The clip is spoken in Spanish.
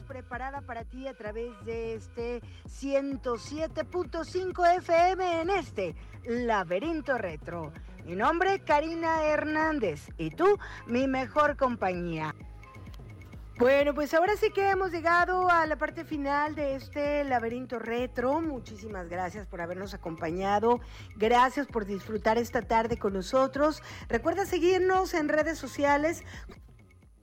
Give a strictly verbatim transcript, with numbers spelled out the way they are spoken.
preparada para ti a través de este ciento siete punto cinco F M en este Laberinto Retro. Mi nombre, Karina Hernández, y tú, mi mejor compañía. Bueno, pues ahora sí que hemos llegado a la parte final de este Laberinto Retro. Muchísimas gracias por habernos acompañado. Gracias por disfrutar esta tarde con nosotros. Recuerda seguirnos en redes sociales